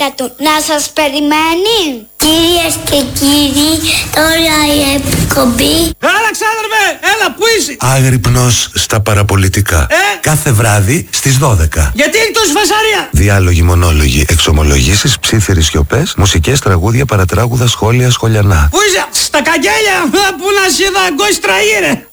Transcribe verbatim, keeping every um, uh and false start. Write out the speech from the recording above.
του να σας περιμένει. Κυρίες και κύριοι, τώρα η εκπομπή. Έλα ξάδερφε, έλα που είσαι. Άγρυπνος στα παραπολιτικά. Ε? Κάθε βράδυ στις δώδεκα. Γιατί έχει τόση φασαρία? Διάλογοι, μονόλογοι, εξομολογήσεις, ψίθυρες σιωπές, μουσικές, τραγούδια, παρατράγουδα, σχόλια, σχολιανά. Πού είσαι? Στα καγγέλια που να σε είδα γκόστρα ήρε.